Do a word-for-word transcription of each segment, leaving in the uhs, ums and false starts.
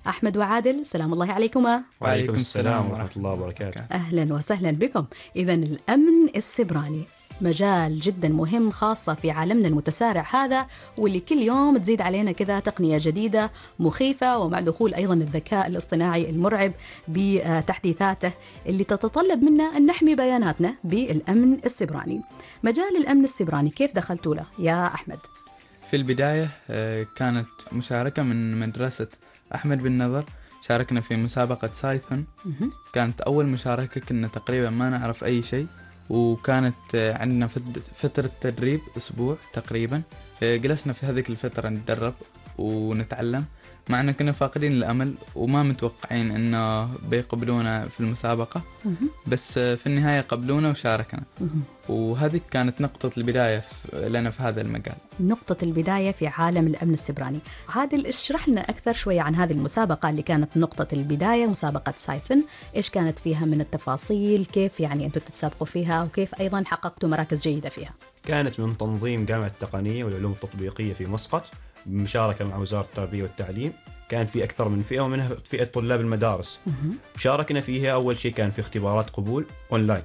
أحمد وعادل، سلام الله عليكما. وعليكم السلام ورحمة الله وبركاته. أهلا وسهلا بكم. إذن الأمن السبراني مجال جدا مهم، خاصة في عالمنا المتسارع هذا، واللي كل يوم تزيد علينا كذا تقنية جديدة مخيفة، ومع دخول أيضا الذكاء الاصطناعي المرعب بتحديثاته اللي تتطلب منا أن نحمي بياناتنا بالأمن السبراني. مجال الأمن السبراني كيف دخلتوا له يا أحمد؟ في البداية كانت مشاركة من مدرسة أحمد بن نظر، شاركنا في مسابقة سايثون. كانت أول مشاركة، كنا تقريبا ما نعرف أي شيء، وكانت عندنا فترة تدريب أسبوع تقريبا. جلسنا في هذه الفترة نتدرب ونتعلم، معنا كنا فاقدين الأمل وما متوقعين أنه بيقبلونا في المسابقة، بس في النهاية قبلونا وشاركنا، وهذه كانت نقطة البداية لنا في هذا المجال. نقطة البداية في عالم الأمن السبراني. عادل، اشرح لنا أكثر شوية عن هذه المسابقة اللي كانت نقطة البداية، مسابقة سايثون. إيش كانت فيها من التفاصيل؟ كيف يعني أنتم تتسابقوا فيها، وكيف أيضا حققتوا مراكز جيدة فيها؟ كانت من تنظيم جامعة التقنية والعلوم التطبيقية في مسقط بمشاركة مع وزارة التربية والتعليم. كان في أكثر من فئة، ومنها فئة طلاب المدارس. شاركنا فيها. أول شيء كان في اختبارات قبول أونلاين،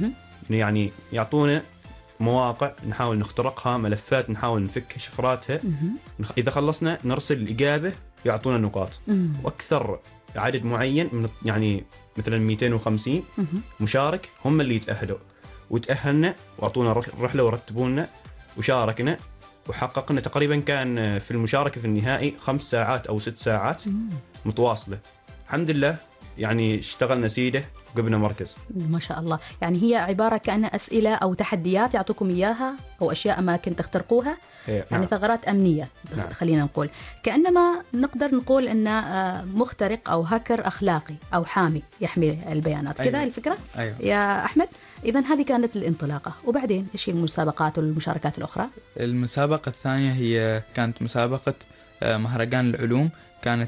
يعني يعطونا مواقع نحاول نخترقها، ملفات نحاول نفك شفراتها. إذا خلصنا نرسل الإجابة يعطونا نقاط، وأكثر عدد معين من يعني مثلا مئتين وخمسين مشارك هم اللي يتأهلوا، وتأهلنا وأعطونا رحلة ورتبونا وشاركنا وحققنا. تقريبا كان في المشاركة في النهائي خمس ساعات أو ست ساعات متواصلة. الحمد لله يعني اشتغلنا سيدة وقبنا مركز. ما شاء الله. يعني هي عبارة كأنها أسئلة أو تحديات يعطوكم إياها، أو أشياء أماكن تخترقوها. يعني نعم. ثغرات أمنية. نعم. خلينا نقول كأنما نقدر نقول أن مخترق أو هاكر أخلاقي أو حامي يحمي البيانات. أيوة. كذا الفكرة. أيوة. يا أحمد، إذن هذه كانت الانطلاقة، وبعدين إيش هي المسابقات والمشاركات الأخرى؟ المسابقة الثانية هي كانت مسابقة مهرجان العلوم، كانت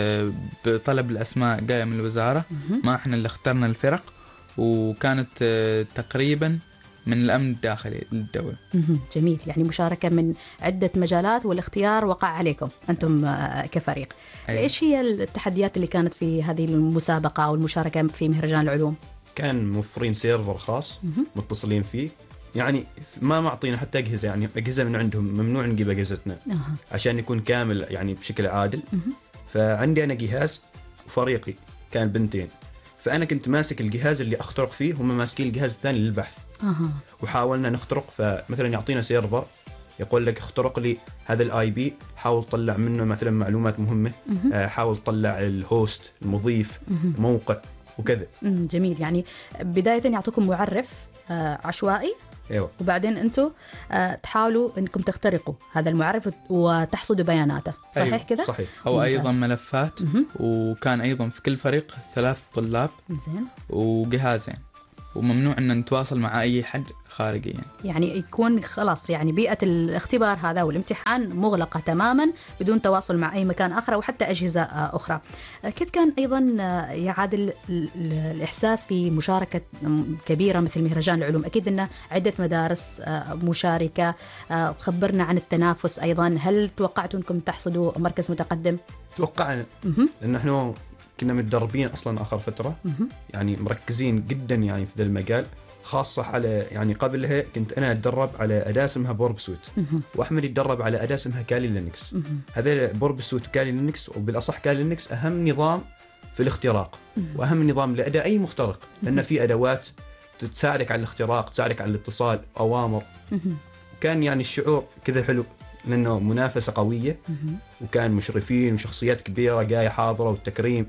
بطلب الأسماء جاية من الوزارة، ما إحنا اللي اخترنا الفرق، وكانت تقريبا من الأمن الداخلي للدولة. جميل. يعني مشاركة من عدة مجالات، والاختيار وقع عليكم أنتم كفريق. أيوة. إيش هي التحديات اللي كانت في هذه المسابقة أو المشاركة في مهرجان العلوم؟ كان موفرين سيرفر خاص متصلين فيه، يعني ما معطينا حتى أجهزة، يعني أجهزة من عندهم ممنوع نجيب أجهزتنا أه. عشان يكون كامل يعني بشكل عادل. أه. فعندي أنا جهاز وفريقي كان بنتين، فأنا كنت ماسك الجهاز اللي أخترق فيه، هم ماسكين الجهاز الثاني للبحث. أه. وحاولنا نخترق، فمثلا يعطينا سيرفر يقول لك اخترق لي هذا الاي بي، حاول تطلع منه مثلا معلومات مهمة، أه. حاول تطلع الهوست المضيف، أه. موقع وكذا. جميل. يعني بداية يعطوكم معرف عشوائي. أيوة. وبعدين أنتوا تحاولوا أنكم تخترقوا هذا المعرف وتحصدوا بياناته. صحيح. أيوة. كذا صحيح. أو أيضا ملفات. وكان أيضا في كل فريق ثلاث طلاب زين وجهازين، وممنوع أن نتواصل مع أي حد خارجيا. يعني يكون خلاص يعني بيئة الاختبار هذا والامتحان مغلقة تماما بدون تواصل مع أي مكان آخر وحتى أجهزة أخرى. كيف كان أيضا يا عادل الإحساس في مشاركة كبيرة مثل مهرجان العلوم؟ أكيد أن عدة مدارس مشاركة. خبرنا عن التنافس أيضا. هل توقعتوا أنكم تحصدوا مركز متقدم؟ توقعنا، لأن احنا كنا متدربين أصلا آخر فترة، يعني مركزين جدا يعني في ذا المجال، خاصة على يعني قبلها كنت أنا أتدرب على أداة اسمها بوربسوت، وأحمد يتدرب على أداة اسمها كالي لينكس. هذا بوربسوت وكالي لينكس، وبالأصح كالي لينكس أهم نظام في الاختراق وأهم نظام لأداء أي مخترق، لأن في أدوات تساعدك على الاختراق، تساعدك على الاتصال، أوامر. كان يعني الشعور كذا حلو، لأنه منافسة قوية، وكان مشرفين وشخصيات كبيرة جاية حاضرة والتكريم،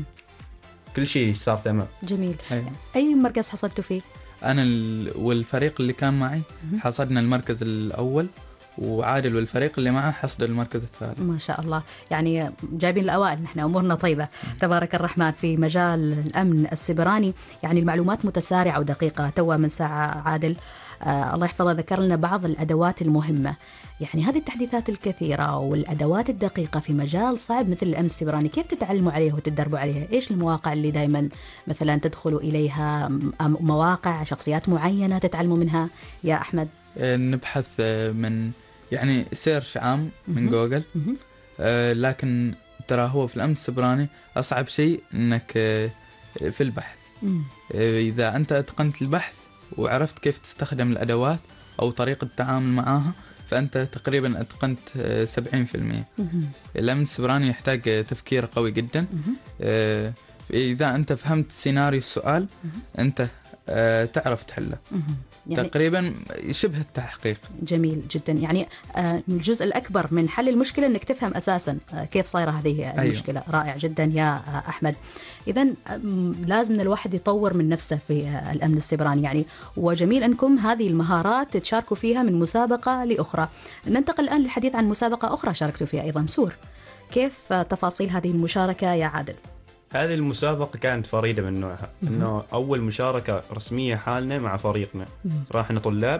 كل شيء صار تمام. جميل. أيوة. أي مركز حصلتوا فيه؟ أنا والفريق اللي كان معي حصدنا المركز الأول، وعادل والفريق اللي معه حصد المركز الثالث. ما شاء الله. يعني جايبين الأوائل. نحن أمورنا طيبة تبارك الرحمن في مجال الأمن السبراني. يعني المعلومات متسارعة ودقيقة. توا من ساعة عادل آه الله يحفظه ذكر لنا بعض الأدوات المهمة. يعني هذه التحديثات الكثيرة والأدوات الدقيقة في مجال صعب مثل الأمن السبراني، كيف تتعلموا عليها وتدربوا عليها؟ إيش المواقع اللي دايما مثلا تدخلوا إليها؟ مواقع شخصيات معينة تتعلموا منها يا أحمد؟ نبحث من يعني سيرش عام من جوجل، آه لكن ترى هو في الأمن السيبراني أصعب شيء أنك في البحث. مم. إذا أنت أتقنت البحث وعرفت كيف تستخدم الأدوات أو طريقة التعامل معها فأنت تقريبا أتقنت سبعين بالمئة. الأمن السيبراني يحتاج تفكير قوي جدا. مم. إذا أنت فهمت سيناريو السؤال مم. أنت تعرف تحله. يعني تقريبا شبه التحقيق. جميل جدا. يعني الجزء الأكبر من حل المشكلة أنك تفهم أساسا كيف صايرة هذه المشكلة. أيوه. رائع جدا يا أحمد. إذن لازم الواحد يطور من نفسه في الأمن السيبراني يعني، وجميل أنكم هذه المهارات تشاركوا فيها من مسابقة لأخرى. ننتقل الآن للحديث عن مسابقة أخرى شاركتوا فيها أيضا، سور. كيف تفاصيل هذه المشاركة يا عادل؟ هذه المسابقة كانت فريدة من نوعها، إنه أول مشاركة رسمية حالنا مع فريقنا. راحنا طلاب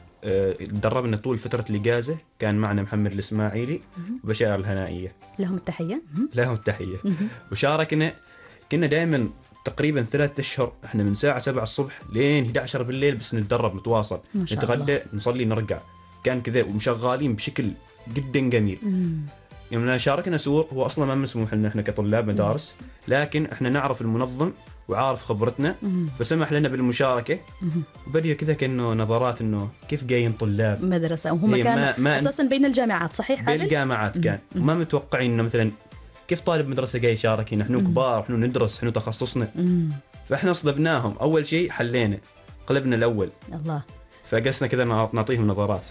تدربنا طول فترة الإجازة، كان معنا محمد الإسماعيلي وبشائر الهنائية، لهم التحية. لهم التحية. وشاركنا كنا دائما تقريبا ثلاثة أشهر، إحنا من ساعة سبعة الصبح لين إحدى عشرة بالليل بس نتدرب نتواصل، نتغدى نصلي نرجع، كان كذا ومشغالين بشكل جدا جميل. يوم يعني شاركنا سور هو أصلا ما مسموح لنا إحنا كطلاب مدارس، لكن إحنا نعرف المنظم وعارف خبرتنا فسمح لنا بالمشاركة. وبدأ كذا كأنه نظرات إنه كيف جايين طلاب مدرسة وهم كان أساسا بين الجامعات، صحيح؟ بين الجامعات كان ما متوقعين إنه مثلا كيف طالب مدرسة جاي يشارك، نحن كبار، نحن ندرس، نحن تخصصنا. فإحنا صدبناهم. أول شيء حلينا قلبنا الأول الله، فقسنا كذا نعطيهم نظرات.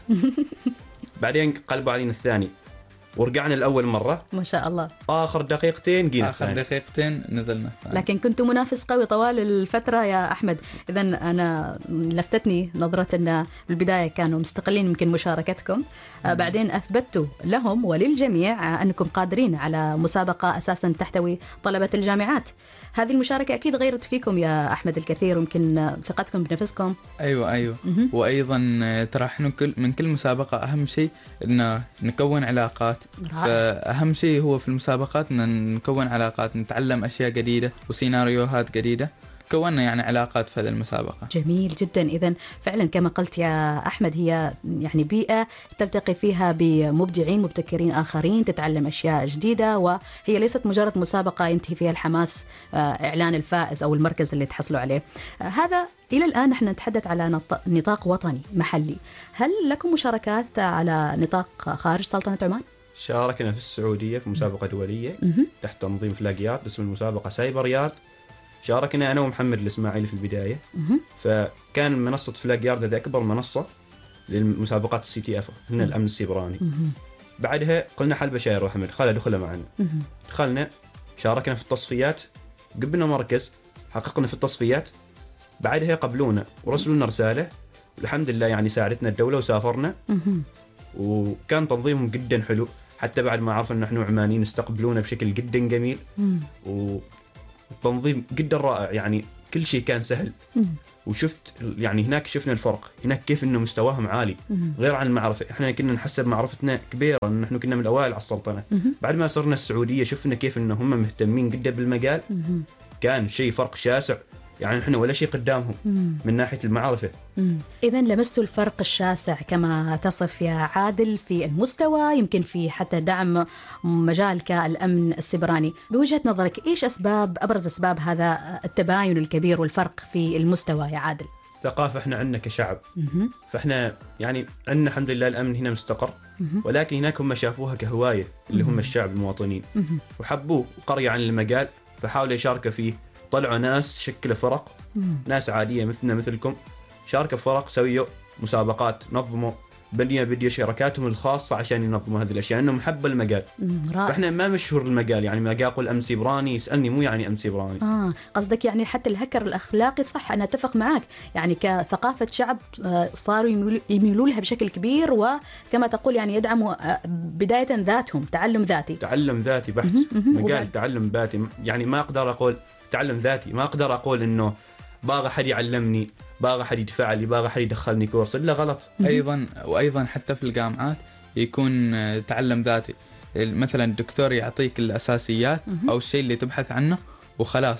بعدين قلبوا علينا الثاني ورجعنا الأول مرة ما شاء الله. آخر دقيقتين جينا آخر الثاني. دقيقتين نزلنا. لكن كنتوا منافس قوي طوال الفترة يا أحمد. إذن أنا لفتتني نظرة أن بالبداية كانوا مستقلين يمكن مشاركتكم، بعدين أثبتوا لهم وللجميع أنكم قادرين على مسابقة أساسا تحتوي طلبة الجامعات. هذه المشاركة أكيد غيرت فيكم يا أحمد الكثير، ويمكن ثقتكم بنفسكم. أيوة أيوة. وأيضا ترى إحنا كل من كل مسابقة أهم شيء إن نكون علاقات. رائع. فأهم شيء هو في المسابقات إن نكون علاقات، نتعلم أشياء جديدة وسيناريوهات جديدة، كونا يعني علاقات في هذه المسابقة. جميل جدا. إذن فعلا كما قلت يا أحمد هي يعني بيئة تلتقي فيها بمبدعين مبتكرين آخرين، تتعلم أشياء جديدة، وهي ليست مجرد مسابقة ينتهي فيها الحماس إعلان الفائز أو المركز اللي تحصلوا عليه. هذا إلى الآن نحن نتحدث على نطاق وطني محلي. هل لكم مشاركات على نطاق خارج سلطنة عمان؟ شاركنا في السعودية في مسابقة دولية تحت تنظيم فلاقيات، اسم المسابقة سايبر يارد. شاركنا أنا ومحمد الإسماعيلي في البداية. فكان منصة فلاج يارد هذه أكبر منصة للمسابقات السي تي اف هنا الأمن السيبراني. بعدها قلنا حل بشاير وحمد خلها دخلها معنا. دخلنا شاركنا في التصفيات، قبلنا مركز، حققنا في التصفيات. بعدها قبلونا ورسلوا لنا رسالة، والحمد لله يعني ساعدتنا الدولة وسافرنا. وكان تنظيمهم جدا حلو، حتى بعد ما عرفنا نحن عمانيين استقبلونا بشكل جدا جميل. و التنظيم جدا رائع، يعني كل شيء كان سهل. مم. وشفت يعني هناك شفنا الفرق، هناك كيف انه مستواهم عالي. مم. غير عن المعرفة، احنا كنا نحسب معرفتنا كبيرة، ان نحن كنا من الاوائل على السلطنة. مم. بعد ما صرنا السعودية شفنا كيف انه هم مهتمين جدا بالمجال. مم. كان شيء فرق شاسع، يعني نحن ولا شيء قدامهم. مم. من ناحية المعرفة. إذن لمستوا الفرق الشاسع كما تصف يا عادل في المستوى، يمكن في حتى دعم مجال كالأمن السيبراني. بوجهة نظرك إيش أسباب أبرز أسباب هذا التباين الكبير والفرق في المستوى يا عادل؟ ثقافة إحنا عندنا كشعب. مم. فإحنا يعني عندنا الحمد لله الأمن هنا مستقر. مم. ولكن هناك هم شافوها كهواية، اللي هم الشعب المواطنين. مم. وحبوه قرية عن المجال فحاولوا يشاركوا فيه. طلعوا ناس شكلوا فرق. مم. ناس عادية مثلنا مثلكم شاركوا فرق، سويوا مسابقات، نظموا بنية بديو شركاتهم الخاصة عشان ينظموا هذه الأشياء، إنهم حبوا المجال. فإحنا ما مشهور المجال، يعني ما أقول أمن سيبراني يسألني مو يعني أمن سيبراني. آه قصدك يعني حتى الهكر الأخلاقي. صح، أنا أتفق معك، يعني كثقافة شعب صاروا يميلوا لها بشكل كبير، وكما تقول يعني يدعموا بداية ذاتهم، تعلم ذاتي. تعلم ذاتي بحت. مجال تعلم ذاتي، يعني ما أقدر أقول تعلم ذاتي، ما أقدر أقول إنه باغى حد يعلمني، باغى حد يدفع لي، باغى حد يدخلني كورس، إلا غلط. أيضا وأيضا حتى في الجامعات يكون تعلم ذاتي. مثلا الدكتور يعطيك الأساسيات أو الشيء اللي تبحث عنه وخلاص،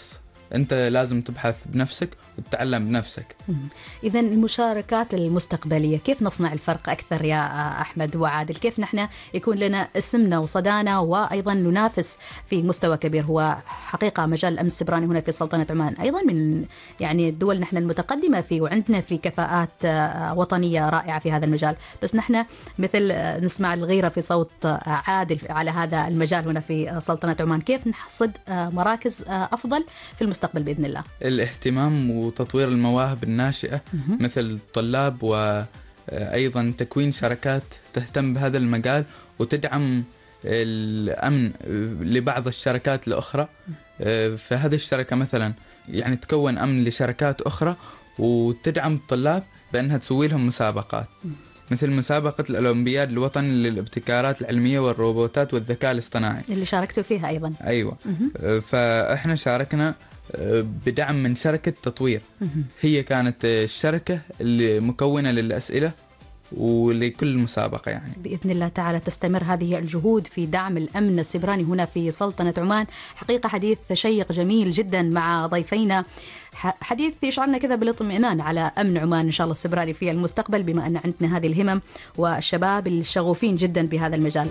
أنت لازم تبحث بنفسك وتتعلم بنفسك. إذن المشاركات المستقبلية كيف نصنع الفرق أكثر يا أحمد وعادل؟ كيف نحن يكون لنا اسمنا وصدانا وأيضا ننافس في مستوى كبير؟ هو حقيقة مجال الأمن السبراني هنا في سلطنة عمان أيضا من يعني الدول نحن المتقدمة فيه، وعندنا في كفاءات وطنية رائعة في هذا المجال، بس نحن مثل نسمع الغيرة في صوت عادل على هذا المجال هنا في سلطنة عمان. كيف نحصد مراكز أفضل في المستقبل بإذن الله؟ الاهتمام وتطوير المواهب الناشئة مثل الطلاب، وأيضا تكوين شركات تهتم بهذا المجال وتدعم الأمن لبعض الشركات الأخرى. فهذه الشركة مثلا يعني تكون أمن لشركات أخرى وتدعم الطلاب بأنها تسوي لهم مسابقات، مثل مسابقة الأولمبياد الوطني للابتكارات العلمية والروبوتات والذكاء الاصطناعي اللي شاركتوا فيها أيضا. أيوة. فإحنا شاركنا بدعم من شركة تطوير، هي كانت الشركة اللي مكونة للأسئلة ولكل مسابقة. يعني بإذن الله تعالى تستمر هذه الجهود في دعم الأمن السبراني هنا في سلطنة عمان. حقيقة حديث شيق جميل جدا مع ضيفينا، حديث يشعرنا كذا بالاطمئنان على أمن عمان إن شاء الله السبراني في المستقبل، بما أن عندنا هذه الهمم والشباب الشغوفين جدا بهذا المجال.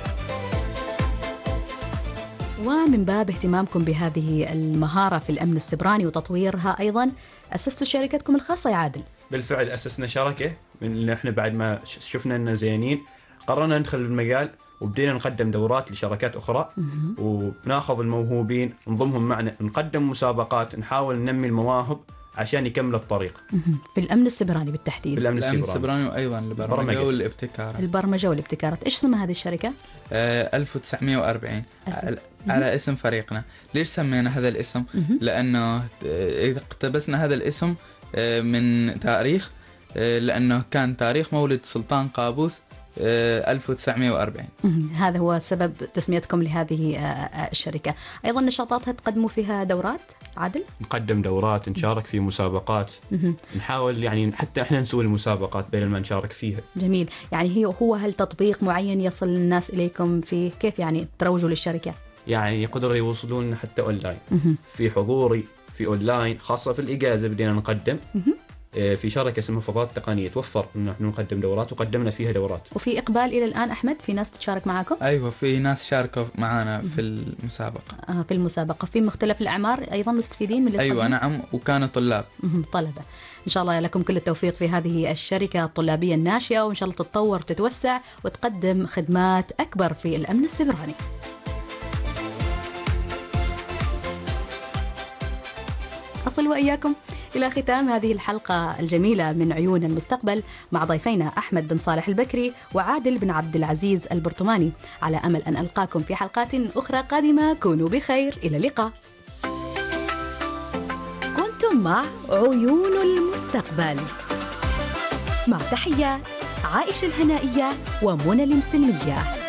ومن باب اهتمامكم بهذه المهارة في الأمن السبراني وتطويرها أيضا أسستوا شركتكم الخاصة يا عادل. بالفعل أسسنا شركة، من احنا بعد ما شفنا أننا زينين قررنا ندخل المجال وبدينا نقدم دورات لشركات أخرى وناخذ الموهوبين نضمهم معنا، نقدم مسابقات، نحاول ننمي المواهب عشان يكمل الطريق في الأمن السبراني بالتحديد. بالأمن الأمن السبراني وأيضا البرمجة والابتكارات. البرمجة والابتكارات، إيش اسمها هذه الشركة؟ آه ألف وتسعمائة وأربعين على, على اسم فريقنا. ليش سمينا هذا الاسم؟ لأنه اقتبسنا هذا الاسم من تاريخ، لأنه كان تاريخ مولد سلطان قابوس ألف وتسعمائة وأربعين. هذا هو سبب تسميتكم لهذه الشركة. أيضا نشاطاتها تقدموا فيها دورات عادل؟ نقدم دورات، نشارك في مسابقات، نحاول يعني حتى احنا نسوي المسابقات بين ما نشارك فيها. جميل. يعني هي هو هل تطبيق معين يصل الناس إليكم فيه؟ كيف يعني تروجوا للشركة؟ يعني يقدروا يوصلون حتى أونلاين، في حضوري، في أونلاين، خاصة في الإجازة بدينا نقدم. في شركة اسمها فضاء تقنية توفر إن نحن نقدم دورات وقدمنا فيها دورات. وفي إقبال إلى الآن أحمد؟ في ناس تشارك معكم؟ أيوة، في ناس شاركوا معنا في المسابقة. آه في المسابقة في مختلف الأعمار أيضا مستفيدين من أيوة نعم، وكانوا طلاب. طلبة. إن شاء الله لكم كل التوفيق في هذه الشركة الطلابية الناشئة، وإن شاء الله تتطور وتتوسع وتقدم خدمات أكبر في الأمن السبراني. أصل وإياكم إلى ختام هذه الحلقة الجميلة من عيون المستقبل مع ضيفينا أحمد بن صالح البكري وعادل بن عبد العزيز البرطماني، على أمل أن ألقاكم في حلقات أخرى قادمة. كونوا بخير، إلى اللقاء. كنتم مع عيون المستقبل، مع تحيات عائشة الهنائية ومنى المسلمية.